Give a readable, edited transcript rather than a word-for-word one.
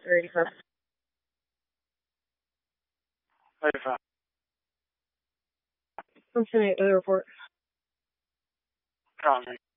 35. 35. I'm sending it to the report. Copy.